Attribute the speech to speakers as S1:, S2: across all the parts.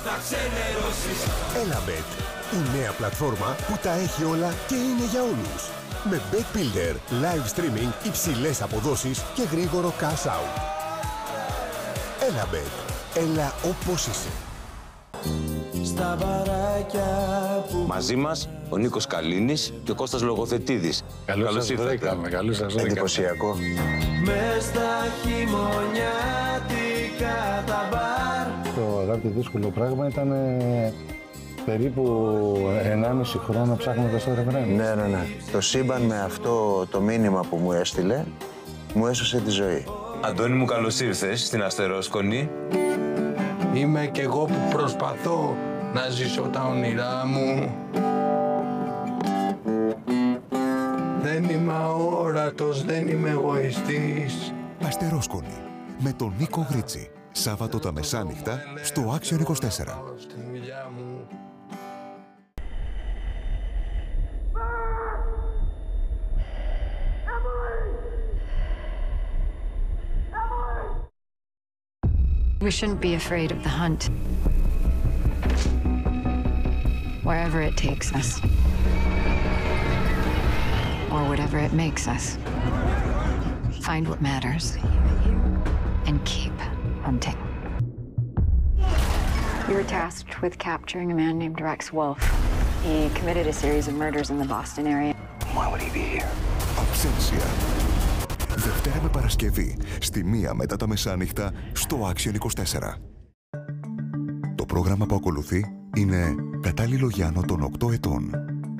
S1: Elabet, η νέα πλατφόρμα που τα έχει όλα και είναι για όλους. Με Bet Builder, live streaming, υψηλές αποδόσεις και γρήγορο cash out. Elabet, έλα όπως είσαι.
S2: Στα βαράκια που...
S3: Μαζί μας ο Νίκος Καλίνης και ο Κώστας Λογοθετίδης.
S4: Καλώς ήρθατε. Καλώς σας βρήκαμε.
S3: Εντυπωσιακό.
S2: Μες στα χειμωνιάτικα τα μπαρ.
S4: Το αγάπη δύσκολο πράγμα ήταν περίπου 1,5 χρόνο ψάχνοντας το ρεφρέν.
S5: Ναι. Το σύμπαν με αυτό το μήνυμα που μου έστειλε, μου έσωσε τη ζωή.
S3: Αντώνη μου, καλώς ήρθες στην Αστερόσκονη.
S6: Είμαι κι εγώ που προσπαθώ να ζήσω τα όνειρά μου. Δεν είμαι αόρατος, δεν είμαι εγωιστής.
S1: Αστερόσκονη, με τον Νίκο Γρίτσι. Σάββατο τα μεσάνυχτα στο Action 24.
S7: We shouldn't be afraid of the hunt. Wherever it takes us. Or whatever it makes us. Find what matters. And keep hunting. You were tasked with capturing a man named Rex Wolf. He committed a series of murders in the Boston area.
S3: Why would he be here?
S1: Absentia. Δευτέρα με Παρασκευή, στη 1 μετά τα μεσάνυχτα, στο Action 24. Το πρόγραμμα που ακολουθεί είναι κατάλληλο για άνω των 8 ετών.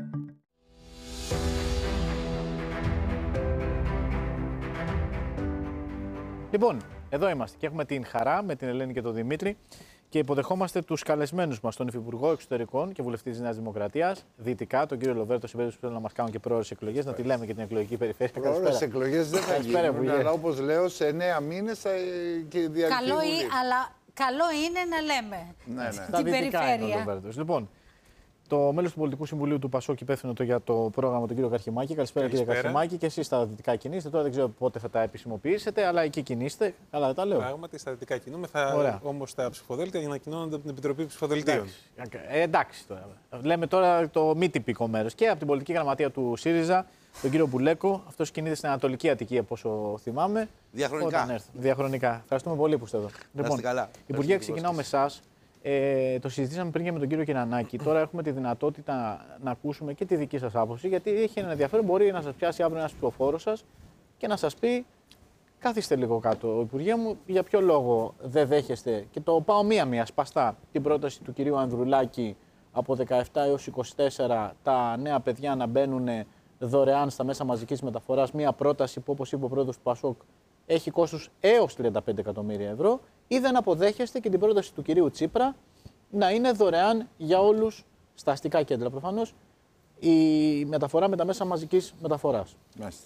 S8: Λοιπόν, εδώ είμαστε και έχουμε την χαρά με την Ελένη και τον Δημήτρη και υποδεχόμαστε τους καλεσμένους μας, τον Υφυπουργό Εξωτερικών και βουλευτή της Νέας Δημοκρατίας, δυτικά, τον κύριο Λοβέρτο, σε περίπτωση που θέλουν να μας κάνουν και πρόορες εκλογές, να τη λέμε και την εκλογική περιφέρεια.
S9: Πρόορες εκλογές δεν θα γίνουν, αλλά όπως λέω, σε 9 μήνες θα και διαλυθεί.
S10: Αλλά καλό είναι να λέμε την περιφέρεια.
S8: Λοιπόν, το μέλος του Πολιτικού Συμβουλίου του ΠΑΣΟΚ υπεύθυνο για το πρόγραμμα, τον κύριο Καρχημάκη. Καλησπέρα, κύριε Καρχημάκη. Και εσείς στα δυτικά κινείστε. Τώρα δεν ξέρω πότε θα τα επισημοποιήσετε, αλλά εκεί κινείστε. Καλά, δεν τα λέω.
S11: Πράγματι, στα δυτικά κινούμε. Όμως τα ψηφοδέλτια ανακοινώνονται από την Επιτροπή Ψηφοδελτίων.
S8: Εντάξει τώρα. Λέμε τώρα το μη τυπικό μέρος. Και από την πολιτική γραμματεία του ΣΥΡΙΖΑ, τον κύριο Μπουλέκο. Αυτός κινείται στην Ανατολική Αττική, από όσο θυμάμαι. Διαχρονικά. Ευχαριστούμε πολύ που είστε εδώ. Λοιπόν, Υπουργέ, ξεκινάω με εσάς. Το συζητήσαμε πριν και με τον κύριο Κυρανάκη. Τώρα έχουμε τη δυνατότητα να ακούσουμε και τη δική σας άποψη, γιατί έχει ένα ενδιαφέρον. Μπορεί να σας πιάσει αύριο ένας ψηφοφόρος σας και να σας πει: καθίστε λίγο κάτω, Υπουργέ μου, για ποιο λόγο δεν δέχεστε, και το πάω μία-μία σπαστά, την πρόταση του κυρίου Ανδρουλάκη από 17 έως 24 τα νέα παιδιά να μπαίνουν δωρεάν στα μέσα μαζικής μεταφοράς. Μία πρόταση που, όπως είπε ο πρόεδρος του ΠΑΣΟΚ, έχει κόστος έως 35 εκατομμύρια ευρώ, ή δεν αποδέχεστε και την πρόταση του κυρίου Τσίπρα να είναι δωρεάν για όλους στα αστικά κέντρα, προφανώς, η μεταφορά με τα μέσα μαζικής μεταφοράς.
S9: Μάλιστα.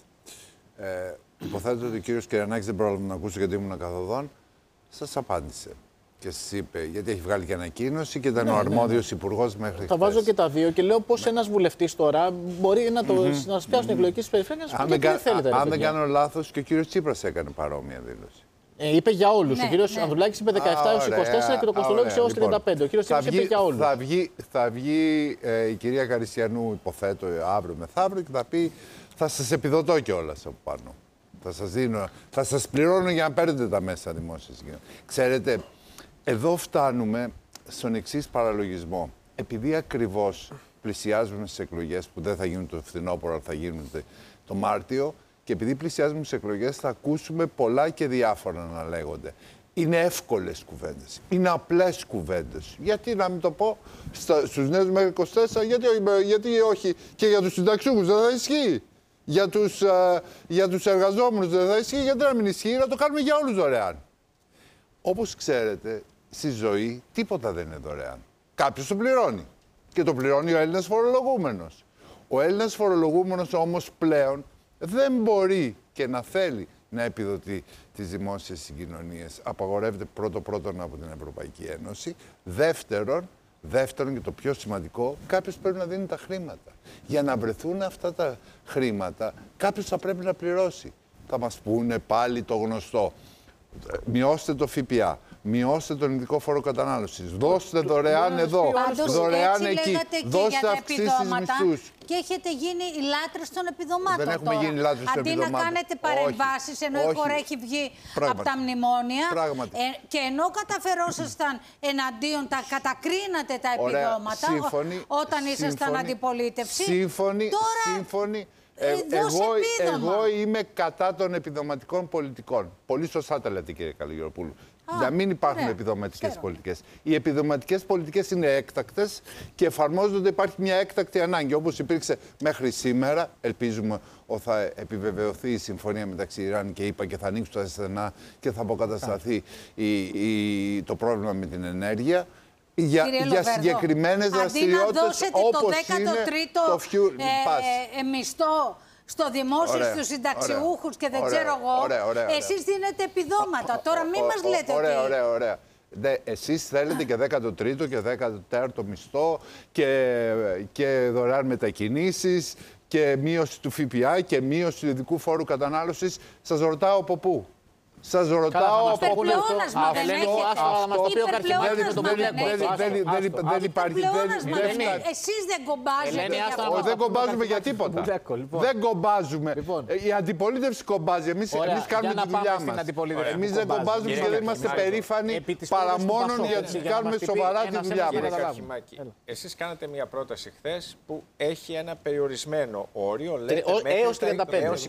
S9: Υποθέτω ότι ο κύριος Κυρανάκης δεν πρόλαβε να ακούσει γιατί ήμουν καθοδόν. Σας απάντησε. Και σας είπε, γιατί έχει βγάλει και ανακοίνωση και ήταν ο αρμόδιος υπουργός μέχρι χθες.
S8: Θα βάζω και τα δύο και λέω πώς ένας βουλευτής τώρα μπορεί να σας πιάσουν εκλογικές περιφέρειες και να σου πει τι θέλετε.
S9: Αν δεν κάνω λάθος, και ο κύριος Τσίπρας έκανε παρόμοια δήλωση.
S8: Είπε για όλους. Ο κύριος Ανδρουλάκης είπε 17 έως 24 και το κοστολόγησε έως 35. Ο κύριος Τσίπρας είπε για όλους.
S9: Θα βγει η κυρία Καριστιανού, υποθέτω, αύριο μεθαύριο και θα πει: θα σας επιδοτώ κιόλας από πάνω. Θα σας δίνω, θα σας πληρώνω για να παίρνετε τα μέσα δημόσιας συγκοινωνίας. Ξέρετε, εδώ φτάνουμε στον εξής παραλογισμό. Επειδή ακριβώς πλησιάζουμε στις εκλογές που δεν θα γίνουν το φθινόπωρο, αλλά θα γίνουν το Μάρτιο, και επειδή πλησιάζουμε στις εκλογές θα ακούσουμε πολλά και διάφορα να λέγονται. Είναι εύκολες κουβέντες, είναι απλές κουβέντες. Γιατί να μην το πω στους νέους μέχρι 24, γιατί όχι και για τους συνταξιούχους δεν θα ισχύει. Για τους εργαζόμενους δεν θα ισχύει, γιατί να μην ισχύει, να το κάνουμε για όλους δωρεάν. Όπως ξέρετε, στη ζωή τίποτα δεν είναι δωρεάν. Κάποιος το πληρώνει. Και το πληρώνει ο Έλληνας φορολογούμενος. Ο Έλληνας φορολογούμενος όμως πλέον δεν μπορεί και να θέλει να επιδοτεί τις δημόσιες συγκοινωνίες. Απαγορεύεται πρώτον από την Ευρωπαϊκή Ένωση. Δεύτερον και το πιο σημαντικό, κάποιος πρέπει να δίνει τα χρήματα. Για να βρεθούν αυτά τα χρήματα, κάποιος θα πρέπει να πληρώσει. Θα μας πούνε πάλι το γνωστό. Μειώστε το ΦΠΑ, Μειώστε τον ειδικό φόρο κατανάλωσης. Δώστε δωρεάν εδώ, δωρεάν εκεί. Δώστε αυξήσεις μισθούς.
S10: Και έχετε γίνει οι λάτρες των επιδομάτων.
S9: Δεν έχουμε γίνει λάτρες των επιδομάτων.
S10: Αντί να κάνετε παρεμβάσεις, ενώ η χώρα έχει βγει από τα μνημόνια. Και ενώ καταφερόσασταν εναντίον, τα κατακρίνατε τα επιδόματα όταν ήσασταν αντιπολίτευση.
S9: Σύμφωνοι. Εγώ είμαι κατά των επιδοματικών πολιτικών. Πολύ σωστά τα λέτε, κύριε Καλογεροπούλου. Να μην υπάρχουν επιδοματικές πολιτικές. Οι επιδοματικές πολιτικές είναι έκτακτες και εφαρμόζονται, υπάρχει μια έκτακτη ανάγκη. Όπως υπήρξε μέχρι σήμερα, ελπίζουμε ότι θα επιβεβαιωθεί η συμφωνία μεταξύ Ιράν και ΗΠΑ και θα ανοίξουν τα στενά και θα αποκατασταθεί το πρόβλημα με την ενέργεια. Για συγκεκριμένες δραστηριότητες όπως είναι το Fuel Pass.
S10: Μισθό στο δημόσιο, στους συνταξιούχους και δεν ξέρω εγώ. Εσείς δίνετε επιδόματα. Τώρα μην μας λέτε ότι...
S9: Ωραία. Εσείς θέλετε και 13ο και 14ο μισθό και δωρεάν μετακινήσεις και μείωση του ΦΠΑ και μείωση του ειδικού φόρου κατανάλωσης. Σας ρωτάω από πού. Σας ρωτάω από πού. Δεν υπάρχει.
S10: Εσείς δεν κομπάζετε.
S9: Δεν κομπάζουμε για τίποτα. Δεν κομπάζουμε. Η αντιπολίτευση κομπάζει. Εμείς κάνουμε τη δουλειά μας. Εμείς δεν κομπάζουμε και δεν είμαστε περήφανοι παρά μόνο γιατί κάνουμε σοβαρά τη δουλειά μας.
S12: Εσείς κάνατε μια πρόταση χθες που έχει ένα περιορισμένο όριο.
S8: Έως 35.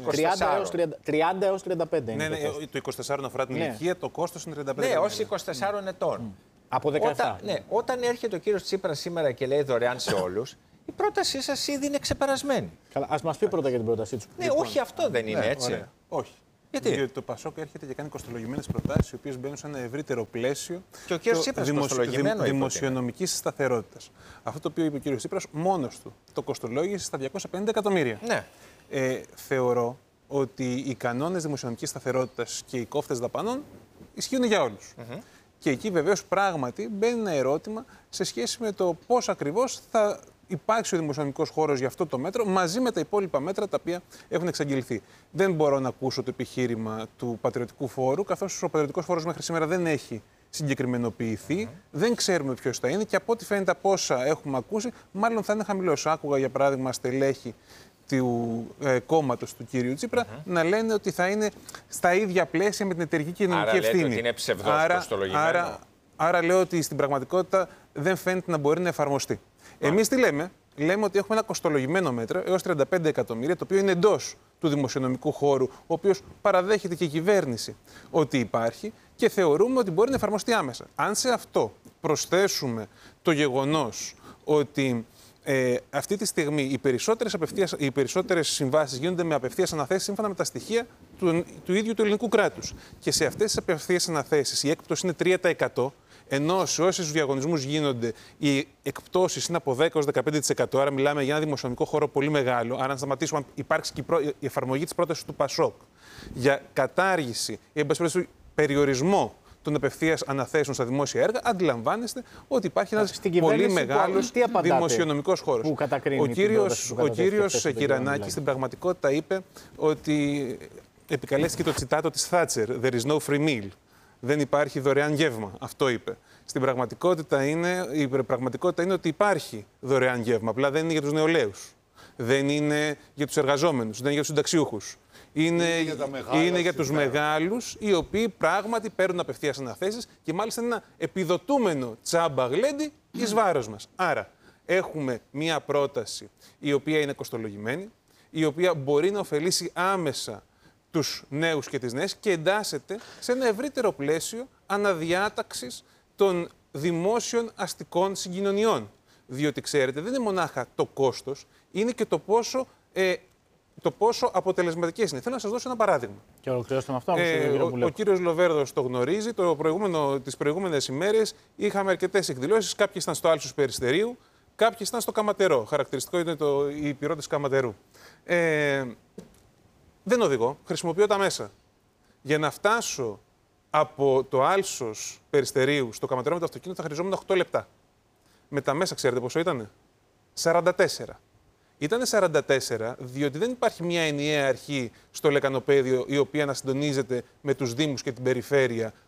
S8: 30 έως 35.
S11: Ναι, το 24 αφορά την ηλικία, το κόστος είναι 35.
S12: Ναι, ως 24 ετών.
S8: Από 17.
S12: Όταν έρχεται ο κύριος Τσίπρας σήμερα και λέει δωρεάν σε όλους, η πρότασή σας ήδη είναι ξεπερασμένη.
S8: Καλά, ας μας πει πρώτα για την πρότασή του.
S12: Ναι, όχι, αυτό δεν είναι έτσι.
S11: Όχι. Γιατί το Πασόκ έρχεται και κάνει κοστολογημένες προτάσεις, οι οποίες μπαίνουν σε ένα ευρύτερο πλαίσιο δημοσιονομικής σταθερότητας. Αυτό το οποίο είπε ο κύριος Τσίπρας μόνος του το κοστολόγησε στα 250 εκατομμύρια.
S12: Ναι.
S11: Θεωρώ ότι οι κανόνες δημοσιονομικής σταθερότητας και οι κόφτες δαπανών ισχύουν για όλους. Και εκεί βεβαίως πράγματι μπαίνει ένα ερώτημα σε σχέση με το πώς ακριβώς θα υπάρξει ο δημοσιονομικός χώρος για αυτό το μέτρο μαζί με τα υπόλοιπα μέτρα τα οποία έχουν εξαγγελθεί. Δεν μπορώ να ακούσω το επιχείρημα του πατριωτικού φόρου, καθώς ο πατριωτικός φόρος μέχρι σήμερα δεν έχει συγκεκριμενοποιηθεί, δεν ξέρουμε ποιος θα είναι και από ό,τι φαίνεται από όσα έχουμε ακούσει, μάλλον θα είναι χαμηλός. Άκουγα για παράδειγμα στελέχη του κόμματος του κύριου Τσίπρα να λένε ότι θα είναι στα ίδια πλαίσια με την εταιρική κοινωνική ευθύνη.
S12: Άρα λέτε ότι είναι ψευδός κοστολογημένο.
S11: Άρα λέω ότι στην πραγματικότητα δεν φαίνεται να μπορεί να εφαρμοστεί. Εμείς τι λέμε? Λέμε ότι έχουμε ένα κοστολογημένο μέτρο έως 35 εκατομμύρια, το οποίο είναι εντός του δημοσιονομικού χώρου, ο οποίος παραδέχεται και η κυβέρνηση ότι υπάρχει και θεωρούμε ότι μπορεί να εφαρμοστεί άμεσα. Αν σε αυτό προσθέσουμε το γεγονός ότι αυτή τη στιγμή οι περισσότερες συμβάσεις γίνονται με απευθείας αναθέσεις σύμφωνα με τα στοιχεία του ίδιου του ελληνικού κράτους. Και σε αυτές τις απευθείας αναθέσεις η έκπτωση είναι 3%, ενώ σε όσους διαγωνισμούς γίνονται οι εκπτώσεις είναι από 10% έως 15%. Άρα μιλάμε για ένα δημοσιονομικό χώρο πολύ μεγάλο. Άρα, να σταματήσουμε, αν υπάρξει και η εφαρμογή της πρότασης του ΠΑΣΟΚ για κατάργηση ή εν πάση περιπτώσει περιορισμό των απευθείας αναθέσεων στα δημόσια έργα, αντιλαμβάνεστε ότι υπάρχει ένας πολύ μεγάλος δημοσιονομικός χώρος. Ο κύριος Κυρανάκης στην πραγματικότητα είπε ότι επικαλέστηκε το τσιτάτο της Θάτσερ «There is no free meal». Δεν υπάρχει δωρεάν γεύμα. Αυτό είπε. Στην πραγματικότητα η πραγματικότητα είναι ότι υπάρχει δωρεάν γεύμα. Απλά δεν είναι για τους νεολαίους. Δεν είναι για τους εργαζόμενους. Δεν είναι για τους συνταξιούχους. Είναι για τους μεγάλους, οι οποίοι πράγματι παίρνουν απευθείας αναθέσεις και μάλιστα είναι ένα επιδοτούμενο τσάμπα γλέντι εις βάρος μας. Άρα, έχουμε μία πρόταση η οποία είναι κοστολογημένη, η οποία μπορεί να ωφελήσει άμεσα τους νέους και τις νέες και εντάσσεται σε ένα ευρύτερο πλαίσιο αναδιάταξης των δημόσιων αστικών συγκοινωνιών. Διότι, ξέρετε, δεν είναι μονάχα το κόστος, είναι και το πόσο αποτελεσματικές είναι. Θέλω να σας δώσω ένα παράδειγμα.
S8: Και ολοκληρώσαμε αυτό.
S11: Ο κύριος Λοβέρδος το γνωρίζει. Τις προηγούμενες ημέρες είχαμε αρκετές εκδηλώσεις. Κάποιες ήταν στο Άλσος Περιστερίου, κάποιες ήταν στο Καματερό. Χαρακτηριστικό είναι οι πυρώτες Καματερού. Δεν οδηγώ, χρησιμοποιώ τα μέσα. Για να φτάσω από το Άλσος Περιστερίου στο Καματερό με το αυτοκίνητο θα χρειαζόμουν 8 λεπτά. Με τα μέσα, ξέρετε πόσο ήτανε? 44. Ήτανε 44 διότι δεν υπάρχει μια ενιαία αρχή στο λεκανοπέδιο η οποία να συντονίζεται με τους δήμους και την περιφέρεια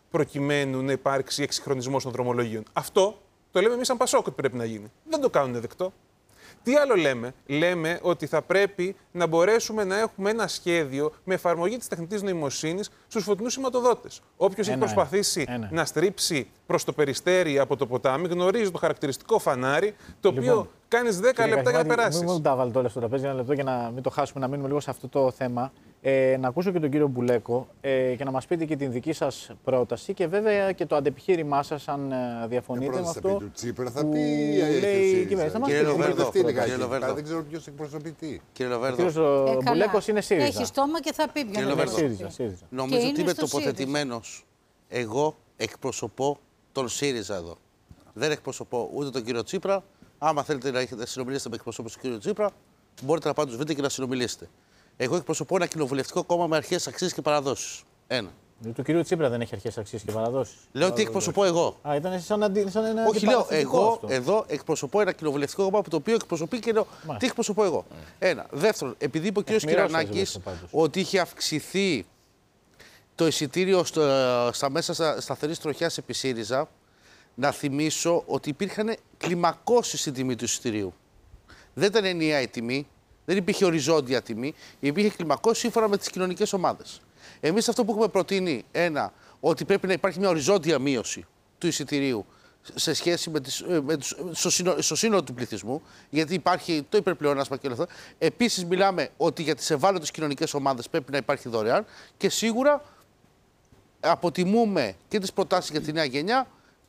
S11: προκειμένου να υπάρξει εξυγχρονισμός των δρομολογίων. Αυτό το λέμε εμείς σαν Πασόκ ότι πρέπει να γίνει. Δεν το κάνουν δεκτό. Τι άλλο λέμε? Λέμε ότι θα πρέπει να μπορέσουμε να έχουμε ένα σχέδιο με εφαρμογή της τεχνητής νοημοσύνης στους φωτεινούς σηματοδότες. Όποιος έχει προσπαθήσει να στρίψει προς το περιστέρι από το ποτάμι, γνωρίζει το χαρακτηριστικό φανάρι, το οποίο κάνεις 10 λεπτά για να περάσεις.
S8: Μην τα βάλετε όλα στο τραπέζι, ένα λεπτό για να μην το χάσουμε, να μείνουμε λίγο σε αυτό το θέμα. Να ακούσω και τον κύριο Μπουλέκο και να μας πείτε και την δική σας πρόταση και βέβαια και το αντεπιχείρημά σας, αν διαφωνείτε με αυτό.
S9: Του Τσίπρα θα πει
S8: λέει η κυβέρνηση.
S9: Κύριε Λοβέρδο, δεν ξέρω ποιος εκπροσωπεί τι.
S3: Κύριε Λοβέρδο.
S8: Ο Μπουλέκος είναι ΣΥΡΙΖΑ.
S10: Έχει στόμα και θα πει ποιο είναι
S3: ΣΥΡΙΖΑ. Νομίζω ότι είμαι τοποθετημένος. Εγώ εκπροσωπώ τον ΣΥΡΙΖΑ εδώ. Δεν εκπροσωπώ ούτε τον κύριο Τσίπρα. Άμα θέλετε να συνομιλήσετε με εκπροσώπους του κύριου Τσίπρα, μπορείτε να πάτε τους βρείτε και να συνομιλήσετε. Εγώ εκπροσωπώ ένα κοινοβουλευτικό κόμμα με αρχές, αξίες και παραδόσεις. Ένα.
S8: Του κυρίου Τσίπρα δεν έχει αρχές, αξίες και παραδόσεις.
S3: Λέω ότι εκπροσωπώ εγώ.
S8: Α, ήταν σαν ένα.
S3: Όχι, λέω εγώ αυτό. Εδώ εκπροσωπώ ένα κοινοβουλευτικό κόμμα το οποίο εκπροσωπεί και λέω τι εκπροσωπώ εγώ. Ένα. Δεύτερον, επειδή είπε ο κύριος Κυρανάκης ότι είχε αυξηθεί το εισιτήριο στα μέσα σταθερής τροχιάς επί ΣΥΡΙΖΑ, να θυμίσω ότι υπήρχαν κλιμακώσεις στην τιμή του εισιτηρίου. Δεν ήταν ενιαία η τιμή. Δεν υπήρχε οριζόντια τιμή, υπήρχε κλιμακώσει σύμφωνα με τις κοινωνικές ομάδες. Εμείς αυτό που έχουμε προτείνει, ότι πρέπει να υπάρχει μια οριζόντια μείωση του εισιτηρίου σε σχέση στο σύνολο του πληθυσμού, γιατί υπάρχει το υπερπλεονάσμα και όλα αυτά. Επίσης, μιλάμε ότι για τις ευάλωτες κοινωνικές ομάδες πρέπει να υπάρχει δωρεάν και σίγουρα αποτιμούμε και τις προτάσεις για τη νέα γενιά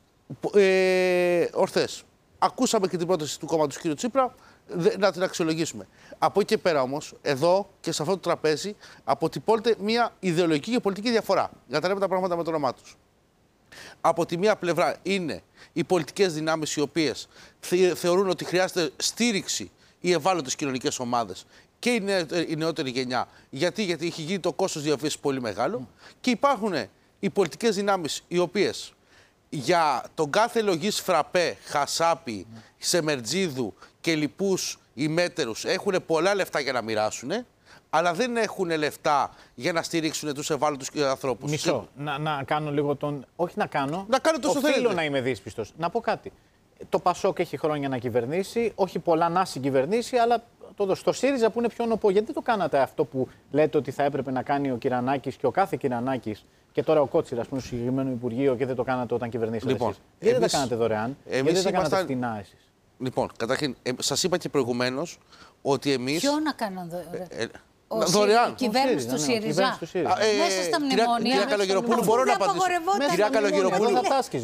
S3: ορθές. Ακούσαμε και την πρόταση του κόμματος του κ. Τσίπρα. Να την αξιολογήσουμε. Από εκεί και πέρα όμως, εδώ και σε αυτό το τραπέζι, αποτυπώνεται μια ιδεολογική και πολιτική διαφορά. Για να τα λέμε τα πράγματα με το όνομά τους. Από τη μία πλευρά είναι οι πολιτικές δυνάμεις οι οποίες θεωρούν ότι χρειάζεται στήριξη οι ευάλωτες κοινωνικές ομάδες και η νεότερη γενιά. Γιατί έχει γίνει το κόστος διαβίωσης πολύ μεγάλο. Και υπάρχουν οι πολιτικές δυνάμεις οι οποίες για τον κάθε λογής Φραπέ, Χασάπη, Σεμερτζίδου και λοιπούς ημέτερους έχουν πολλά λεφτά για να μοιράσουν, αλλά δεν έχουν λεφτά για να στηρίξουν τους ευάλωτους ανθρώπους.
S8: Μισό. Να κάνω λίγο τον. Όχι να κάνω.
S3: Να κάνω τόσο θέλετε.
S8: Οφείλω να είμαι δύσπιστος. Να πω κάτι. Το Πασόκ έχει χρόνια να κυβερνήσει, όχι πολλά να συγκυβερνήσει, αλλά στο ΣΥΡΙΖΑ που είναι πιο νοπό. Γιατί δεν το κάνατε αυτό που λέτε ότι θα έπρεπε να κάνει ο Κυρανάκης και ο κάθε Κυρανάκης και τώρα ο Κότσιρας που είναι στο συγκεκριμένο Υπουργείο και δεν το κάνατε όταν κυβερνήσατε εσείς? Γιατί δεν τα κάνατε δωρεάν? Γιατί δεν τα κάνατε φτηνά εσείς?
S3: Λοιπόν, καταρχήν, σας είπα και προηγουμένως ότι εμείς.
S10: Ποιο να κάναν δωρεάν?
S3: Δωρεάν.
S10: Η κυβέρνηση του ΣΥΡΙΖΑ. Μέσα στα μνημόνια.
S3: Κυρία Καλογεροπούλου, μπορώ να απαντήσω. Κυρία Καλογεροπούλου,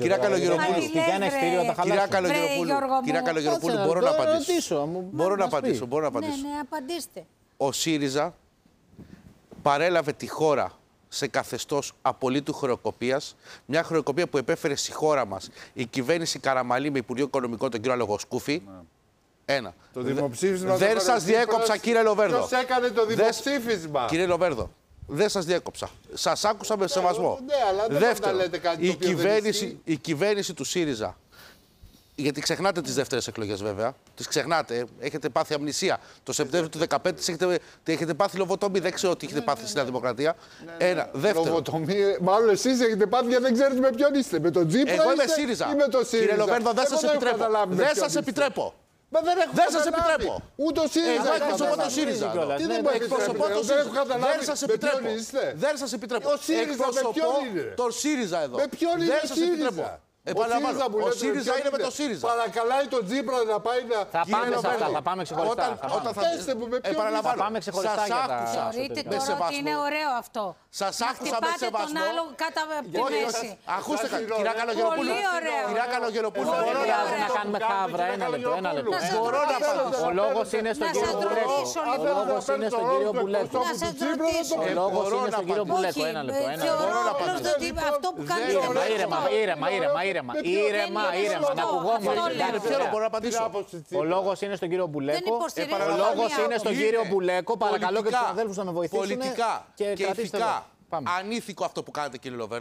S3: μπορώ να απαντήσω. Μπορώ να απαντήσω.
S10: Ναι, απαντήστε.
S3: Ο ΣΥΡΙΖΑ παρέλαβε τη χώρα σε καθεστώς απολύτου χρεοκοπίας. Μια χρεοκοπία που επέφερε στη χώρα μας η κυβέρνηση Καραμαλή με Υπουργείο Οικονομικών τον κύριο Αλογοσκούφη. Ένα.
S9: Το δημοψήφισμα.
S3: Δεν σας διέκοψα, κύριε Λοβέρδο.
S9: Ποιος έκανε το δημοψήφισμα?
S3: Κύριε Λοβέρδο, δεν σας διέκοψα. Σας άκουσα με σεβασμό.
S9: Ναι, αλλά δεν θα λέτε κάτι
S3: η κυβέρνηση του ΣΥΡΙΖΑ. Γιατί ξεχνάτε τις δεύτερες εκλογές, βέβαια. Τις ξεχνάτε. Έχετε πάθει αμνησία. Το Σεπτέμβριο του 2015 έχετε πάθει λοβοτομή. Δεν ξέρω τι έχετε πάθει στη Νέα Δημοκρατία. Ένα. Δεύτερο.
S9: Λοβοτομή. Μάλλον εσείς έχετε πάθει γιατί δεν ξέρετε με ποιον είστε. Με τον Τσίπρα?
S3: Εγώ είμαι ΣΥΡΙΖΑ.
S9: Κύριε
S3: Λοβέρδο, δεν σας επιτρέπω. Δεν σας επιτρέπω.
S9: Δεν
S3: σας επιτρέπω.
S9: Ούτε ο ΣΥΡΙΖα.
S3: Εγώ εκπροσωπώ το ΣΥΡΙΖα.
S9: Τι δεν εκπροσωπώ το ΣΥΡΙΖα.
S3: Δεν σας επιτρέπω. Δεν σας επιτρέπω.
S9: Ο ΣΥΡΙΖα με ποιον είναι?
S3: Το ΣΥΡΙΖα εδώ.
S9: Με ποιον είναι ο ΣΥΡΙΖα?
S3: Ο ΣΥΡΙΖα είναι με το ΣΥΡΙΖα.
S9: Παρακαλάει τον Τσίπρα να πάει να.
S8: Θα πάμε σε αυτά, θα πάμε ξεχωριστά.
S9: Θα
S8: πάμε ξεχωριστά για τα.
S10: Θεωρείτε τώρα ότι είναι ωραίο αυτό?
S3: Σας άκουσα με σεβασμό.
S10: Τον άλλο κατά τη μέση.
S3: Ακούστε κάτι, κυρία Καλογεροπούλου. Κυρία Καλογεροπούλου,
S8: μπορώ να κάνουμε χάβρα. Ένα λεπτό.
S3: Μπορώ να απαντήσω.
S8: Ο λόγος είναι στον κύριο Μπουλέκο. Ο λόγος είναι στον κύριο Μπουλέκο. Ο λόγος είναι στον κύριο Μπουλέκο. Ένα λεπτό.
S10: Μπορώ να απαντήσω. Αυτό που κάνετε.
S8: Ήρεμα, να ακουγόμαστε. Ο λόγος είναι στον κύριο Μπουλέκο. Ο λόγος είναι στον κύριο Μπουλέκο. Παρακαλώ και τους αδέλφους να με βοηθήσουν.
S3: Πολιτικά και ηθικά ανήθικο αυτό που κάνετε, κύριε Λοβέρδο.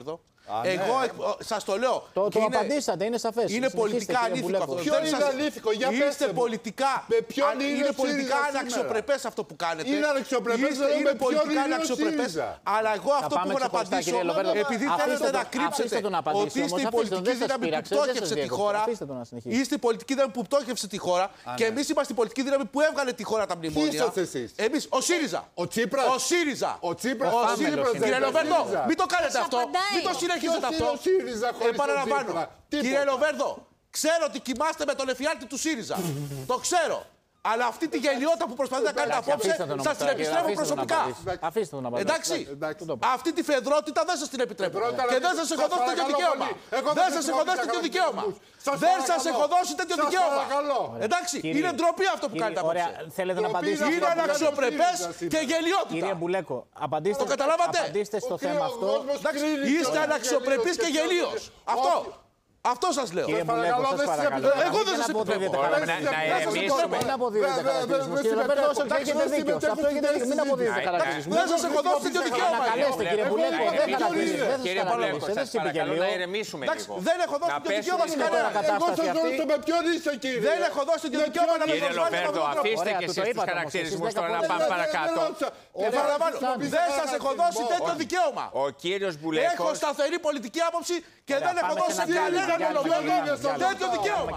S3: Εγώ σας το λέω.
S8: Το απαντήσατε, είναι σαφές.
S3: Είναι πολιτικά ανήθικο αυτό.
S9: Ποιο είναι ανήθικο, για πέστε μου.
S3: Είστε πολιτικά αναξιοπρεπές αυτό που κάνετε.
S9: Είναι αναξιοπρεπές,
S3: είναι πολιτικά αναξιοπρεπές. Αλλά εγώ αυτό που έχω να απαντήσω, επειδή θέλετε να κρύψετε ότι είστε η πολιτική δύναμη που πτώχευσε τη χώρα. Είστε η πολιτική δύναμη που πτώχευσε τη χώρα και εμείς είμαστε η πολιτική δύναμη που έβγαλε τη χώρα τα μνημόνια. Εμείς, ο ΣΥΡΙΖΑ.
S9: Ο Τσίπρας.
S3: Ο ΣΥΡΙΖΑ. Κύριε
S9: Λοβέρδο,
S3: μην το κάνετε αυτό. Μην το συνεχίζετε αυτό. Επαναλαμβάνω. Κύριε Λοβέρδο, ξέρω ότι κοιμάστε με τον εφιάλτη του ΣΥΡΙΖΑ. Το ξέρω. Αλλά αυτή τη γελιότητα που προσπαθείτε να κάνετε απόψε, σας την επιστρέφω προσωπικά.
S8: Αφήστε τον να απαντήσει.
S3: Εντάξει. Αυτή τη φεδρότητα δεν σας την επιτρέπω. Και δεν σας έχω δώσει τέτοιο δικαίωμα. Δεν σας έχω δώσει τέτοιο δικαίωμα. Δεν σας έχω δώσει τέτοιο δικαίωμα. Εντάξει. Είναι ντροπή αυτό που κάνετε απόψε.
S8: Θέλετε να απαντήσετε.
S3: Είναι αναξιοπρεπές και γελιότητα.
S8: Κύριε Μπουλέκο, απαντήστε.
S3: Το καταλάβατε.
S8: Απαντήστε στο θέμα αυτό.
S3: Είστε αναξιοπρεπείς και γελίος. Αυτό. Αυτό σας λέω.
S8: Κύριε Μπουλέκο, σας παρακαλώ.
S3: Εγώ δεν σας επιτρέπω.
S8: Μην αποδίδετε χαρακτηρισμούς. Κύριε Λοβέρδο, όσο έχετε δίκιο. Αυτό έχετε δίκιο. Μην αποδίδετε χαρακτηρισμούς.
S3: Δεν σας έχω δώσει τέτοιο δικαίωμα.
S8: Ανακαλέστε, κύριε Μπουλέκο. Δεν χαρακτηρίζετε.
S12: Κύριε Μπουλέκο, σας παρακαλώ να ηρεμήσουμε λίγο.
S3: Δεν έχω δώσει τέτοιο δικαίωμα σε κανένα.
S9: Εγώ σας δώσω με ποιον είστε, κύριε.
S3: Δεν έχω δώσει τέτοιο δικαίωμα να με
S12: Κύριε Λοβέρδο, αφήστε και εσείς τους χαρακτηρισμούς τώρα να πάμε παρακάτω.
S3: Δεν σας έχω δώσει τέτοιο δικαίωμα.
S12: Ο κύριος Μπουλέκος.
S3: Έχω σταθερή πολιτική άποψη και δεν έχω δώσει σε κανέναν Λοβέρδο τέτοιο δικαίωμα.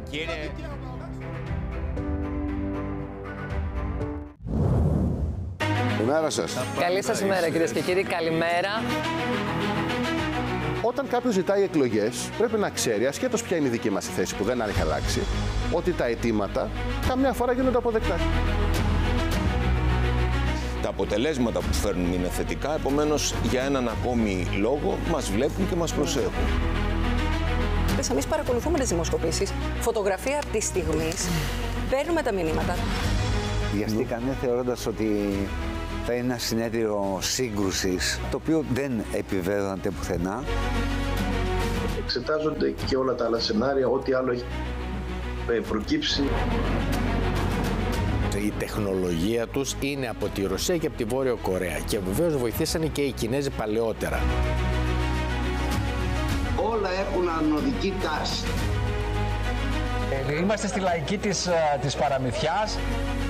S13: Καλημέρα σας.
S14: Καλή σας ημέρα, κυρίες και κύριοι. Καλημέρα.
S13: Όταν κάποιος ζητάει εκλογές, πρέπει να ξέρει, ασχέτως ποια είναι η δική μας θέση που δεν έχει αλλάξει, ότι τα αιτήματα καμιά φορά γίνονται αποδεκτά.
S15: Τα αποτελέσματα που φέρνουν είναι θετικά, επομένως για έναν ακόμη λόγο μας βλέπουν και μας προσέχουν.
S14: Εμείς παρακολουθούμε τις δημοσκοπήσεις, φωτογραφία από τη στιγμή, παίρνουμε τα μηνύματα.
S16: Βιαστήκανε θεωρώντας ότι θα είναι ένα συνέδριο σύγκρουσης, το οποίο δεν επιβεβαιώνεται πουθενά.
S17: Εξετάζονται και όλα τα άλλα σενάρια, ό,τι άλλο έχει προκύψει.
S18: Η τεχνολογία τους είναι από τη Ρωσία και από τη Βόρειο Κορέα και βεβαίως βοηθήσανε και οι Κινέζοι παλαιότερα.
S17: Όλα έχουν ανωδική τάση.
S19: Είμαστε στη λαϊκή της παραμυθιάς.